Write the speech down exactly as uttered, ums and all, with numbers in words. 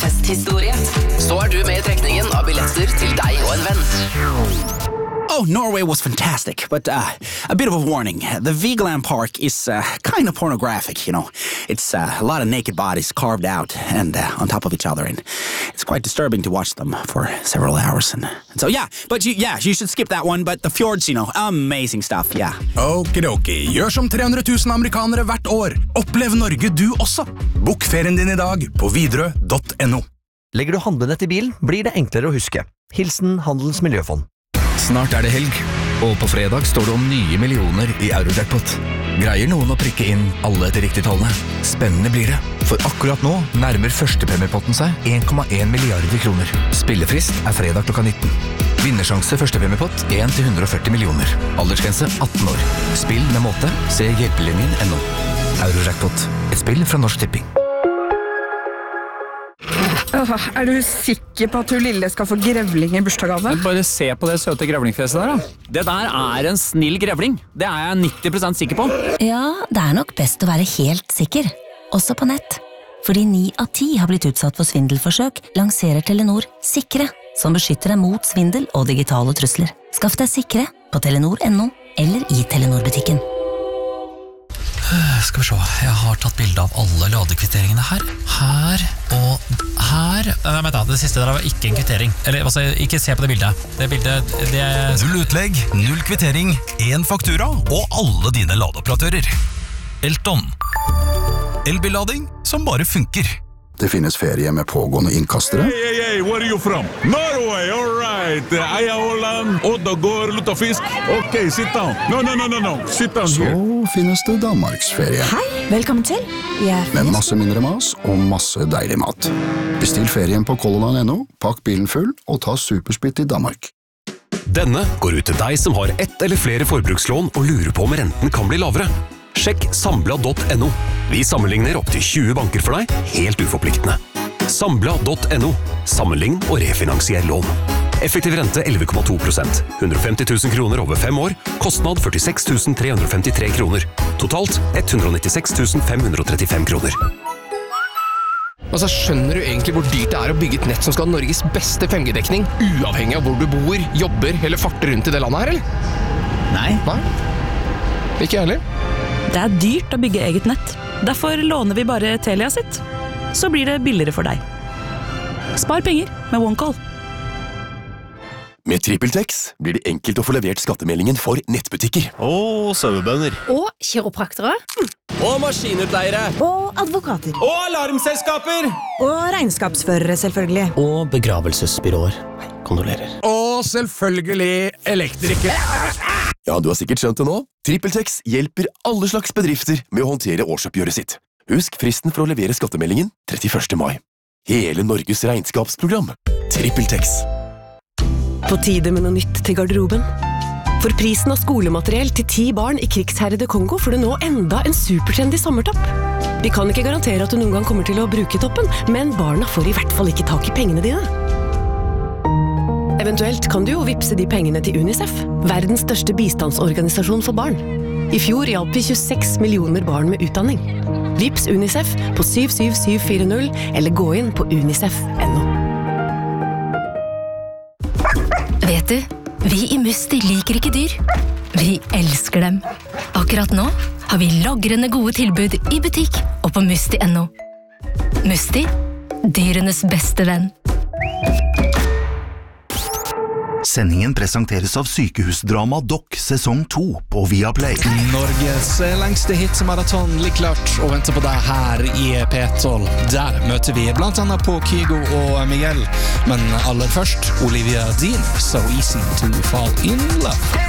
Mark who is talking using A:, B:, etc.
A: festhistorie. Så er du med I trekningen av billetter til deg og en venn.
B: Oh, Norway was fantastic, but uh, a bit of a warning. The Vigeland Park is uh, kind of pornographic, you know. It's uh, a lot of naked bodies carved out and uh, on top of each other, and it's quite disturbing to watch them for several hours. And, and so, yeah, but you, yeah, you should skip that one, but the fjords, you know, amazing stuff, yeah.
C: Okidoki, gjør som tre hundre tusen amerikanere hvert år. Opplev Norge du også. Bok ferien din I dag på Widerøe punktum no.
D: Legger du handlenett I bilen, blir det enklere å huske. Hilsen Handelens Miljøfond.
E: Snart er det helg, og på fredag står det om nye millioner I Eurojackpot. Greier noen å prikke inn alle til riktige tallene? Spennende blir det, for akkurat nå nærmer førstepremiepotten seg en komma en milliarder kroner. Spillefrist er fredag klokka nitten. Vinnersjanse førstepremiepott en til hundre og førti millioner. Aldersgrense atten år. Spill med måte, se hjelpelinjen punktum no. Eurojackpot, et spill fra Norsk Tipping.
F: Åh, er du sikker på at du lille skal få grevling I bursdagsgave?
G: Bare se på det søte grevlingfjeset der da. Det der er en snill grevling. Det er jeg nitti prosent sikker på.
H: Ja, det er nok best å være helt sikker. Også på nett. Fordi ni av ti har blitt utsatt for svindelforsøk, lanserer Telenor Sikre, som beskytter deg mot svindel og digitale trusler. Skaff deg Sikre på telenor punktum no eller I Telenor-butikken.
I: Skal vi se, jeg har tatt bilde av alle ladekvitteringene her. Her og her. Nei, vent da, det siste der var ikke en kvittering. Eller, altså, ikke se på det bildet. Det bildet, det er...
C: Null utlegg, null kvittering, en faktura og alle dine ladeoperatører. Elton. Elbillading som bare funker.
J: Det finnes ferie med pågående innkastere.
K: Hey, hey, hey, where are you from? Norway, all right. Eia Holland, Oddagård, Luttafisk. Ok, sit down. No, no, no, no, no. Sit down
J: Så
K: here.
J: Så finnes det Danmarksferie.
F: Hei, velkommen til. Jeg
J: Med masse mindre mas og masse deilig mat. Bestill ferien på Color Line punktum no, pakk bilen full og ta supersplitt I Danmark.
L: Denne går ut til deg som har ett eller flere forbrukslån og lurer på om renten kan bli lavere. Sjekk Sambla punktum no. Vi sammenligner opp til tjue banker for deg, helt uforpliktende. Sambla punktum no. Sammenlign og refinansier lån. Effektiv rente elleve komma to prosent. hundre og femti tusen kroner over fem år. Kostnad førtiseks tusen tre hundre og femtitre kroner. Totalt ett hundre og nittiseks tusen fem hundre og trettifem kroner.
M: Altså, skjønner du egentlig hvor dyrt det er å bygge et nett som skal ha Norges beste fem G-dekning, uavhengig av hvor du bor, jobber eller farter rundt I det landet her, eller?
B: Nei.
M: Nei? Ikke heller.
N: Det er dyrt å bygge eget nett. Derfor låner vi bare Telia sitt. Så blir det billigere for deg. Spar penger med OneCall.
O: Med TrippelTex blir det enkelt å få levert skattemeldingen for nettbutikker.
P: Og sauebønder.
Q: Og kiropraktere.
P: Og maskinutleiere.
Q: Og advokater.
P: Og alarmselskaper.
Q: Og regnskapsførere, selvfølgelig.
R: Og begravelsesbyråer. Kondolerer.
C: Og selvfølgelig elektrikere.
O: Ja, du har sikkert skjønt det nå. TrippelTex hjelper alle slags bedrifter med å håndtere årsoppgjøret sitt. Husk fristen for å levere skattemeldingen trettiførste mai. Hele Norges regnskapsprogram. TrippelTex.
Q: På tide med noe nytt til garderoben. For prisen av skolemateriell til ti barn I krigsherrede Kongo får du nå enda en supertrendy sommertopp. Vi kan ikke garantere at du noen gang kommer til å bruke toppen, men barna får I hvert fall ikke tak I pengene dine. Eventuelt kan du jo vipse de pengene til UNICEF, verdens største bistandsorganisasjon for barn. I fjor hjalp vi tjueseks millioner barn med utdanning. Vips UNICEF på syv syv syv fire null eller gå inn på unicef punktum no.
H: Vet du, vi I Musti liker ikke dyr. Vi elsker dem. Akkurat nå har vi lagrende gode tilbud I butikk og på musti punktum no. Musti, dyrenes beste venn.
S: Sendingen presenteres av sykehusdrama Doc sesong to på Viaplay.
T: Norges lengste hitsmaraton ligger klart og venter på deg her I P tolv. Der møter vi blant annet på Kygo og Miguel. Men aller først, Olivia Dean, So Easy to Fall in Love.